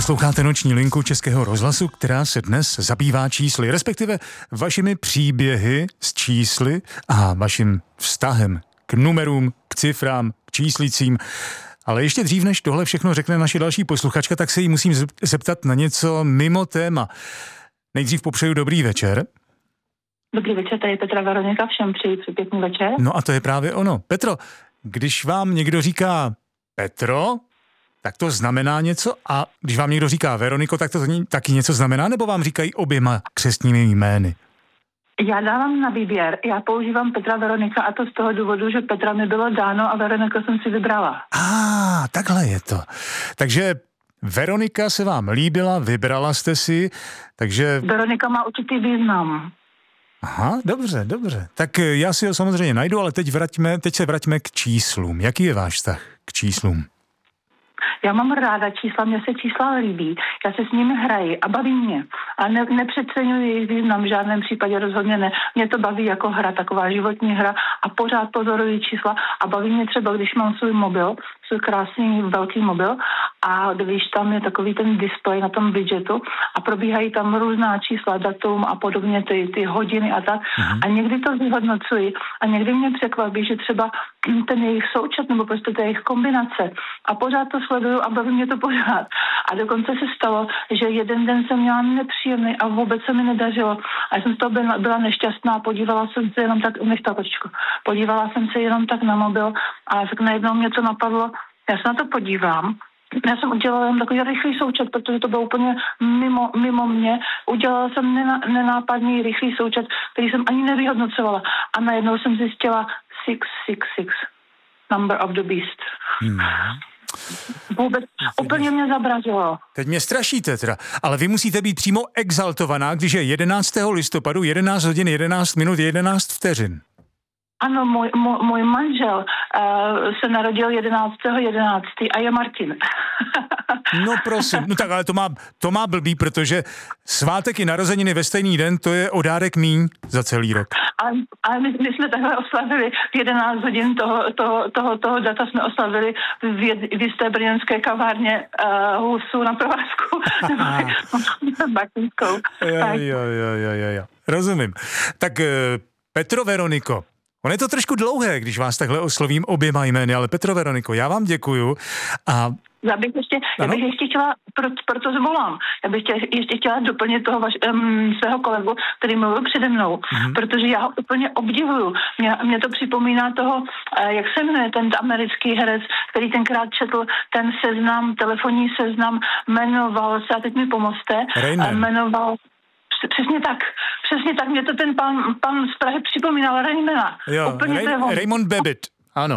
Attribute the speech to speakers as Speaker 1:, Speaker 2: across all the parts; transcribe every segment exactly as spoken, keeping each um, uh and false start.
Speaker 1: Posloucháte Noční linku Českého rozhlasu, která se dnes zabývá čísly, respektive vašimi příběhy s čísly a vaším vztahem k numerům, k cifrám, k číslicím. Ale ještě dřív, než tohle všechno řekne naše další posluchačka, tak se jí musím zeptat na něco mimo téma. Nejdřív popřeju dobrý večer.
Speaker 2: Dobrý večer, tady je Petra Veronika, všem přeji pěkný večer.
Speaker 1: No a to je právě ono. Petro, když vám někdo říká Petro, tak to znamená něco, a když vám někdo říká Veroniko, tak to taky něco znamená, nebo vám říkají oběma křestními jmény?
Speaker 2: Já dávám na výběr, já používám Petra Veronika, a to z toho důvodu, že Petra mi bylo dáno a Veronika jsem si vybrala.
Speaker 1: A ah, takhle je to. Takže Veronika se vám líbila, vybrala jste si, takže...
Speaker 2: Veronika má určitý význam.
Speaker 1: Aha, dobře, dobře. Tak já si ho samozřejmě najdu, ale teď, vraťme, teď se vraťme k číslům. Jaký je váš vztah k číslům?
Speaker 2: Já mám ráda čísla, mně se čísla líbí, já se s nimi hraji a baví mě. A ne, nepřeceňuji jejich význam, v žádném případě rozhodně ne. Mě to baví jako hra, taková životní hra a pořád pozoruji čísla a baví mě třeba, když mám svůj mobil, svůj krásný velký mobil a když tam je takový ten displej na tom widgetu a probíhají tam různá čísla, datum a podobně, ty, ty hodiny a tak. Mm-hmm. A někdy to vyhodnocuji a někdy mě překvapí, že třeba ten jejich součet nebo prostě ta jejich kombinace a pořád to sleduju a baví mě to pořád. A dokonce se stalo, že jeden den jsem měla nepříjemný a vůbec se mi nedařilo. A já jsem z toho byla, byla nešťastná, podívala jsem se jenom tak, nech takočku, podívala jsem se jenom tak na mobil a tak najednou mě to napadlo, já se na to podívám. Já jsem udělala jen takový rychlý součet, protože to bylo úplně mimo, mimo mě. Udělala jsem nená, nenápadný rychlý součet, který jsem ani nevyhodnocovala. A najednou jsem zjistila six six six, number of the beast. Hmm. Vůbec úplně mě zabrazilo.
Speaker 1: Teď mě strašíte teda, ale vy musíte být přímo exaltovaná, když je jedenáctého listopadu, jedenáct hodin, jedenáct minut, jedenáct vteřin.
Speaker 2: Ano, můj, můj, můj manžel uh, se narodil jedenáctého jedenáctého a je Martin.
Speaker 1: No prosím, no tak ale to má, to má blbý, protože svátek i narozeniny ve stejný den, to je o dárek míň za celý rok.
Speaker 2: Ale, ale my, my jsme takhle oslavili v jedenáct hodin toho, toho, toho, toho data jsme oslavili v, jed, v jisté brněnské kavárně uh, Husu na provázku.
Speaker 1: jo, jo, jo, jo, jo. Rozumím. Tak uh, Petro Veroniko, on je to trošku dlouhé, když vás takhle oslovím oběma jmény, ale Petro Veroniko, já vám děkuju a...
Speaker 2: Já bych ještě, já bych ještě chtěla, proto, proto zvolám, já bych chtěla, ještě chtěla doplnit toho vaš, um, svého kolegu, který mluvil přede mnou, mm-hmm. protože já ho úplně obdivuju. Mě, mě to připomíná toho, uh, jak se jmenuje ten americký herec, který tenkrát četl ten seznam, telefonní seznam, jmenoval se, a teď mi pomozte, uh, jmenoval... Přesně tak, přesně tak, mě to ten pan, pan z Prahy připomínal Raymana.
Speaker 1: Jo, Ray, Raymond Babbitt, ano.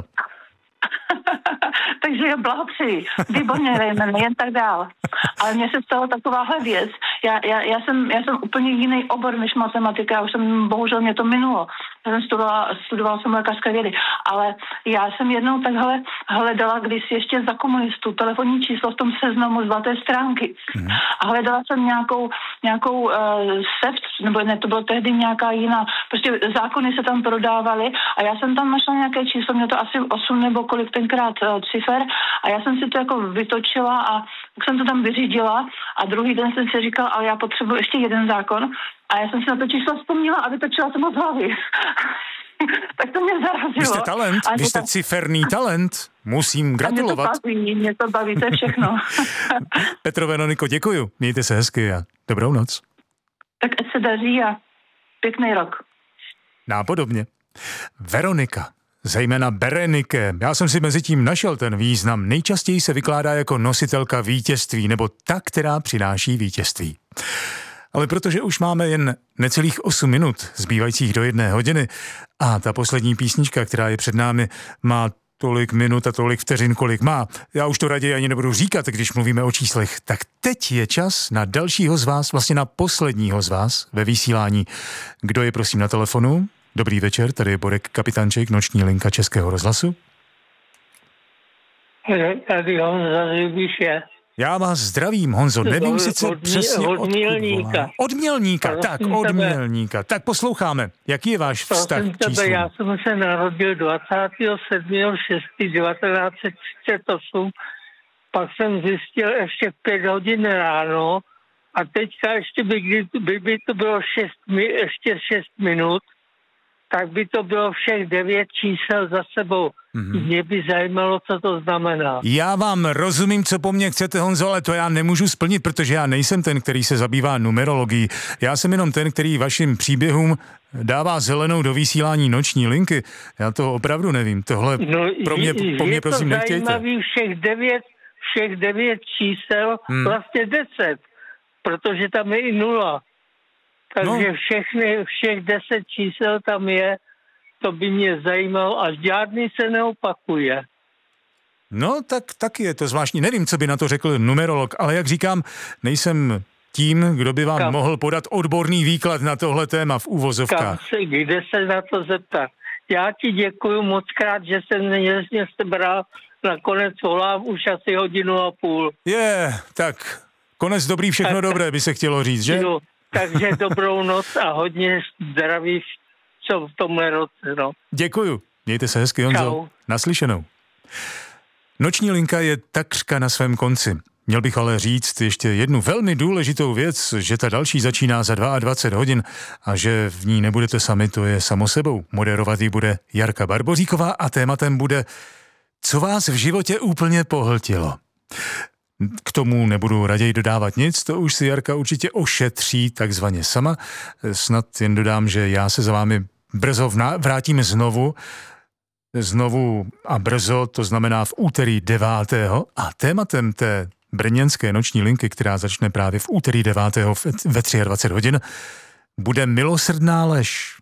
Speaker 2: Takže já blahopřeji. Výborně, Raymond, jen tak dál. Ale mně se stala takováhle věc. Já, já, já, jsem, já jsem úplně jiný obor než matematika, já už jsem, bohužel mě to minulo. Já jsem studovala, studovala jsem lékařské vědy, ale já jsem jednou takhle hledala kdysi ještě za komunistů telefonní číslo v tom seznamu zlaté stránky. Mm. A hledala jsem nějakou, nějakou uh, seft, nebo ne, to bylo tehdy nějaká jiná, prostě zákony se tam prodávaly a já jsem tam našla nějaké číslo, mě to asi osm nebo kolik tenkrát uh, cifer a já jsem si to jako vytočila a tak jsem to tam vyřídila a druhý den jsem si říkala, ale já potřebuji ještě jeden zákon a já jsem si na to číslo vzpomněla a vytočila jsem ho z hlavy. Tak to mě zarazilo.
Speaker 1: Vy jste talent,
Speaker 2: a
Speaker 1: vy jste
Speaker 2: to...
Speaker 1: ciferný talent. Musím gratulovat.
Speaker 2: A mě to baví, mě to baví, to je všechno.
Speaker 1: Petro Veroniko, děkuju. Mějte se hezky a dobrou noc.
Speaker 2: Tak ať se daří a pěkný rok.
Speaker 1: Nápodobně. Veronika, zejména Berenike. Já jsem si mezi tím našel ten význam. Nejčastěji se vykládá jako nositelka vítězství, nebo ta, která přináší vítězství. Ale protože už máme jen necelých osm minut zbývajících do jedné hodiny a ta poslední písnička, která je před námi, má tolik minut a tolik vteřin, kolik má. Já už to raději ani nebudu říkat, když mluvíme o číslech. Tak teď je čas na dalšího z vás, vlastně na posledního z vás ve vysílání. Kdo je prosím na telefonu? Dobrý večer, tady je Borek Kapitánček, noční linka Českého rozhlasu.
Speaker 3: Tady Honza z Libuše.
Speaker 1: Já vás zdravím, Honzo, nevím
Speaker 3: od,
Speaker 1: sice
Speaker 3: od,
Speaker 1: přesně
Speaker 3: od Mělníka.
Speaker 1: Od Mělníka, tak, od Mělníka. Tak posloucháme, jaký je váš vztah k číslům?
Speaker 3: Já jsem se narodil dvacátého sedmého šestého devatenáct set třicet osm pak jsem zjistil ještě v pět hodin ráno a teďka ještě by, by, by to bylo šest, ještě šest minut, tak by to bylo všech devět čísel za sebou. Mm-hmm. Mě by zajímalo, co to znamená.
Speaker 1: Já vám rozumím, co po mně chcete, Honzo, ale to já nemůžu splnit, protože já nejsem ten, který se zabývá numerologií. Já jsem jenom ten, který vašim příběhům dává zelenou do vysílání noční linky. Já to opravdu nevím. Tohle
Speaker 3: no,
Speaker 1: pro mě,
Speaker 3: je,
Speaker 1: po mě
Speaker 3: je
Speaker 1: prosím
Speaker 3: to
Speaker 1: nechtějte.
Speaker 3: zajímavý všech devět, všech devět čísel, hmm. vlastně deset, protože tam je i nula. Takže no. všechny, všech deset čísel tam je, to by mě zajímalo a žádný se neopakuje.
Speaker 1: No, tak taky je to zvláštní. Nevím, co by na to řekl numerolog, ale jak říkám, nejsem tím, kdo by vám Kam? mohl podat odborný výklad na tohle téma v úvozovkách.
Speaker 3: Kam se, kde se na to zeptat? Já ti děkuju moc krát, že jsem mě jste bral, nakonec volám už asi hodinu a půl.
Speaker 1: Je, yeah, tak konec dobrý, všechno tak, dobré by se chtělo říct, že?
Speaker 3: Jo, takže dobrou noc a hodně zdraví, co v tomhle roce, no.
Speaker 1: Děkuju. Mějte se hezky, Honzo.
Speaker 3: Čau.
Speaker 1: Naslyšenou. Noční linka je takřka na svém konci. Měl bych ale říct ještě jednu velmi důležitou věc, že ta další začíná za dvacet dva hodin a že v ní nebudete sami, to je samo sebou. Moderovat ji bude Jarka Barboříková a tématem bude, co vás v životě úplně pohltilo. K tomu nebudu raději dodávat nic, to už si Jarka určitě ošetří takzvaně sama. Snad jen dodám, že já se za vámi brzo vrátím znovu, znovu a brzo, to znamená v úterý devátého a tématem té brněnské noční linky, která začne právě v úterý devátého ve dvacet tři hodin, bude milosrdná lež.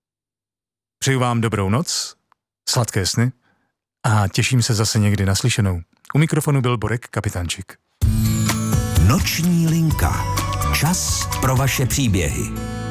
Speaker 1: Přeju vám dobrou noc, sladké sny a těším se zase někdy naslyšenou. U mikrofonu byl Borek Kapitančík.
Speaker 4: Noční linka. Čas pro vaše příběhy.